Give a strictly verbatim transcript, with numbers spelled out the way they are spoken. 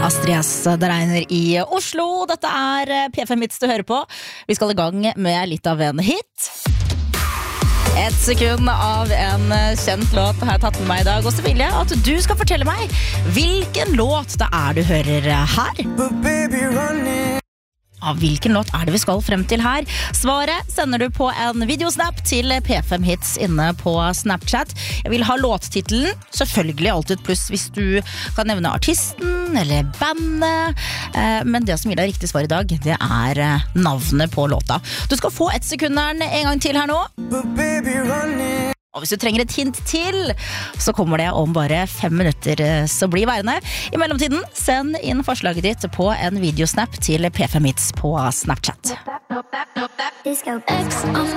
Astrid S, det regner i Oslo. Dette er P fem Hits du hører på. Vi skal i gang med litt av en hit. Et sekund av en kjent låt har jeg tatt med meg i dag. Og så vil jeg at du skal fortelle meg hvilken låt det er du hører her. Av hvilken låt er det vi skal frem til her? Svaret sender du på en videosnap til P fem Hits inne på Snapchat. Jeg vil ha låttitelen, selvfølgelig alltid pluss hvis du kan nevne artisten eller bandet. Men det som gir deg riktig svar i dag, det er navnet på låta. Du skal få ett sekunderen en gang til her nå. Og hvis du trenger et hint til, så kommer det om bare fem minutter, så bli værende. I mellomtiden, send inn forslaget ditt på en videosnap til P fem Hits på Snapchat.